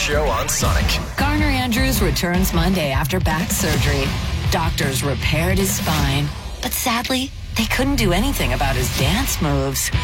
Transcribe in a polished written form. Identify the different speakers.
Speaker 1: Show on Sonic.
Speaker 2: Garner Andrews returns Monday after back surgery. Doctors repaired his spine, but sadly, they couldn't do anything about his dance moves.